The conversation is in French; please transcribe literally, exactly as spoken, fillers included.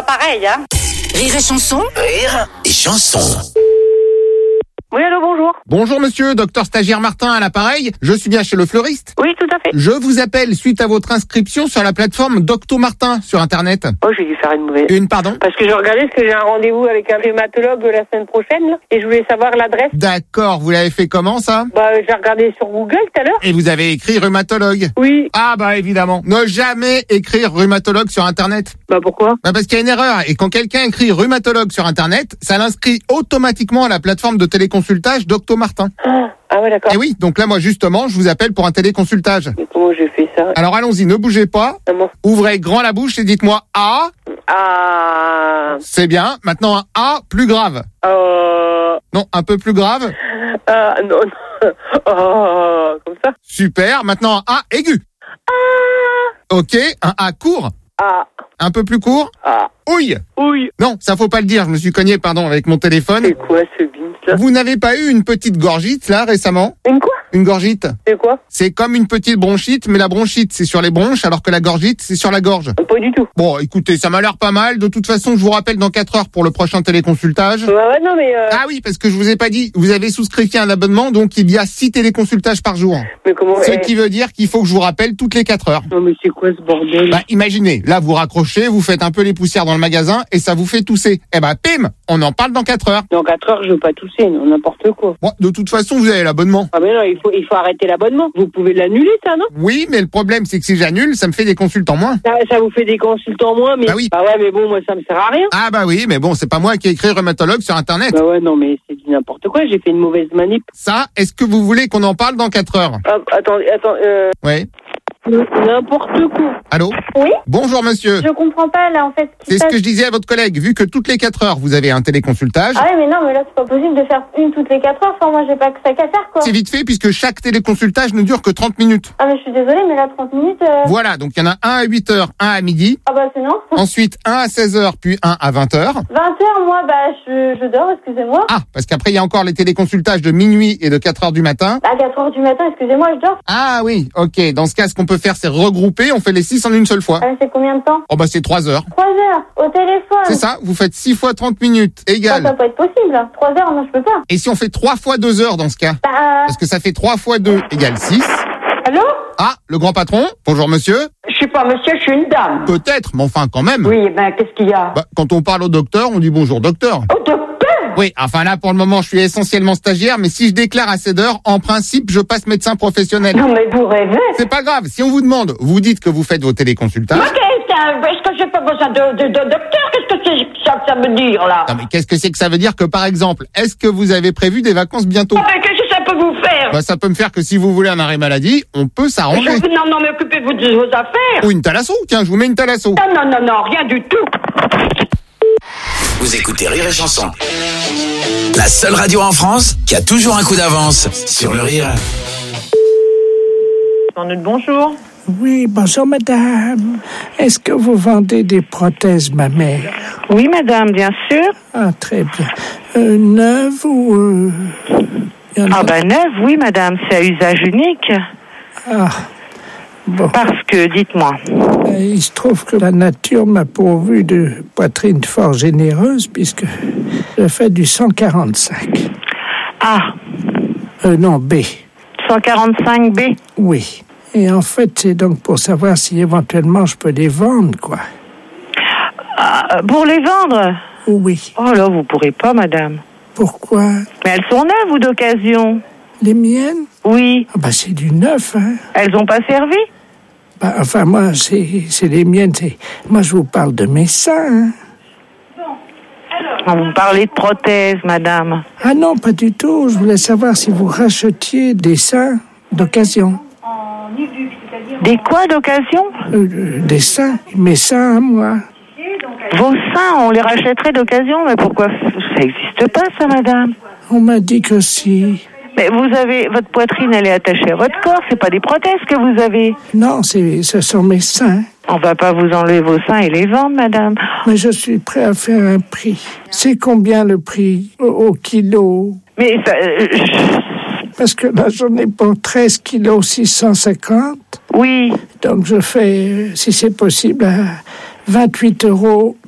l'appareil, hein. Rire et chanson. Rire et chanson. Oui, allô, bonjour. Bonjour monsieur, docteur stagiaire Martin à l'appareil. Je suis bien chez le fleuriste. Oui, tout à fait. Je vous appelle suite à votre inscription sur la plateforme Docto Martin sur internet. Oh, j'ai dû faire une mauvaise. Une pardon. Parce que je regardais parce que j'ai un rendez-vous avec un rhumatologue la semaine prochaine, là, et je voulais savoir l'adresse. D'accord, vous l'avez fait comment ça? Bah, j'ai regardé sur Google tout à l'heure. Et vous avez écrit rhumatologue? Oui. Ah bah évidemment. Ne jamais écrire rhumatologue sur internet. Bah, pourquoi? Bah parce qu'il y a une erreur. Et quand quelqu'un écrit rhumatologue sur internet, ça l'inscrit automatiquement à la plateforme de téléconsultage Docto Martin. Ah, ah ouais, d'accord. Et oui, donc là moi justement, je vous appelle pour un téléconsultage. Mais comment j'ai fait ça? Alors allons-y, ne bougez pas. Ah bon. Ouvrez grand la bouche et dites-moi A. Ah. C'est bien. Maintenant un A plus grave. Euh. Non, un peu plus grave. Ah, non, non. Oh, comme ça. Super. Maintenant un A aigu. Ah. Ok, un A court. Ah. Un peu plus court. Ah. Ouille. Oui. Non, ça faut pas le dire. Je me suis cogné, pardon, avec mon téléphone. C'est quoi ce bins là? Vous n'avez pas eu une petite gorgite là récemment? Une quoi? Une gorgite. C'est quoi? C'est comme une petite bronchite, mais la bronchite c'est sur les bronches, alors que la gorgite c'est sur la gorge. Pas du tout. Bon, écoutez, ça m'a l'air pas mal. De toute façon, je vous rappelle dans quatre heures pour le prochain téléconsultage. Ouais, ouais, non, mais. Euh... Ah oui, parce que je vous ai pas dit, vous avez souscrit un abonnement, donc il y a six téléconsultages par jour. Mais comment? Ce eh... qui veut dire qu'il faut que je vous rappelle toutes les quatre heures. Non, mais c'est quoi ce bordel? Bah, imaginez, là vous raccrochez, vous faites un peu les poussières dans le magasin et ça vous fait tousser. Eh ben, pim, on en parle dans quatre heures. Dans quatre heures, je veux pas tousser, non, n'importe quoi. Bon, de toute façon, vous avez l'abonnement. Ah mais non, il faut, il faut arrêter l'abonnement. Vous pouvez l'annuler, ça, non? Oui, mais le problème, c'est que si j'annule, ça me fait des consultants moins. Ça, ça vous fait des consultants moins, mais... Bah oui. Ah ouais, mais bon, moi, ça me sert à rien. Ah bah oui, mais bon, c'est pas moi qui ai écrit rhumatologue sur Internet. Bah ouais, non, mais c'est du n'importe quoi, j'ai fait une mauvaise manip. Ça, est-ce que vous voulez qu'on en parle dans quatre heures? Ah, attendez, attends, euh... Oui. N'importe quoi. Allô? Oui. Bonjour monsieur. Je comprends pas là en fait. Ce qui C'est se ce passe. que je disais à votre collègue. Vu que toutes les quatre heures, vous avez un téléconsultage, Ah ouais, mais non, mais là c'est pas possible de faire une toutes les quatre heures. Enfin, moi j'ai pas que ça qu'à faire quoi. c'est vite fait puisque chaque téléconsultage ne dure que trente minutes. Ah mais je suis désolée, mais là trente minutes. Euh... Voilà, donc il y en a un à huit heures, un à midi. Ah bah c'est non. Ensuite, un à seize heures, puis un à vingt heures. vingt heures, moi bah je, je dors, excusez-moi. Ah, parce qu'après, il y a encore les téléconsultages de minuit et de quatre heures du matin. À quatre heures du matin, excusez-moi, je dors. Ah oui, ok. Dans ce cas, ce qu'on peut faire, c'est regrouper. On fait les six en une seule fois. Ah, c'est combien de temps? Oh bah c'est trois heures. trois heures, au téléphone. C'est ça, vous faites six fois trente minutes, Ça, égal. ça peut être possible. trois heures, non, je peux pas. Et si on fait trois fois deux heures dans ce cas? Bah... Parce que ça fait trois fois deux égale six. Allô? Ah, le grand patron. Bonjour monsieur. Je suis pas monsieur, je suis une dame. Peut-être, mais enfin quand même. Oui, ben, qu'est-ce qu'il y a? Bah, quand on parle au docteur, on dit bonjour docteur. Oh, docteur! Oui, enfin là pour le moment je suis essentiellement stagiaire, mais si je déclare à cette heure, en principe je passe médecin professionnel. Non, mais vous rêvez? C'est pas grave, si on vous demande, vous dites que vous faites vos téléconsultages. Ok, ça, est-ce que j'ai pas besoin de, de, de docteur? Qu'est-ce que c'est ça que ça veut dire, là? Non mais qu'est-ce que c'est que ça veut dire que par exemple, est-ce que vous avez prévu des vacances bientôt? Ah, mais qu'est-ce que ça peut vous faire? Bah ça peut me faire que si vous voulez un arrêt maladie, on peut s'arranger. Je- Non, non, mais occupez-vous de vos affaires. Ou une thalasso, tiens, je vous mets une thalasso. Non, non, non, non, rien du tout. Vous écoutez Rire et chanson. La seule radio en France qui a toujours un coup d'avance sur le rire. Bonjour. Oui, bonjour madame. Est-ce que vous vendez des prothèses mammaires? Oui, madame, bien sûr. Ah, très bien. Euh, neuves ou... Euh, y en a- Ah ben neuf, oui madame, c'est à usage unique. Ah, bon. Parce que, dites-moi. Euh, Il se trouve que la nature m'a pourvu de poitrine fort généreuse puisque je fais du cent quarante-cinq. Ah, Euh, non, B. cent quarante-cinq B. Oui. Et en fait, c'est donc pour savoir si éventuellement je peux les vendre, quoi. Ah, pour les vendre? Oui. Oh là, vous pourrez pas madame. Pourquoi? Mais elles sont neuves ou d'occasion? Les miennes? Oui. Ah bah c'est du neuf, hein. Elles ont pas servi? Bah, enfin, moi, c'est, c'est les miennes. C'est... Moi, je vous parle de mes seins. Hein. Ah, vous parlez de prothèses madame. Ah non, pas du tout. Je voulais savoir si vous rachetiez des seins d'occasion. Des quoi d'occasion? Euh, euh, des seins. Mes seins à moi. Vos seins, on les rachèterait d'occasion, mais pourquoi? Ça existe pas ça madame. On m'a dit que si. Mais vous avez, votre poitrine elle est attachée à votre corps, c'est pas des prothèses que vous avez. Non, c'est, ce sont mes seins. On va pas vous enlever vos seins et les vendre madame. Mais je suis prêt à faire un prix. C'est combien le prix au, au kilo? Mais ça, euh, je- Parce que là, j'en ai pour treize kilos six cent cinquante. oui. Donc, je fais, euh, si c'est possible, à vingt-huit euros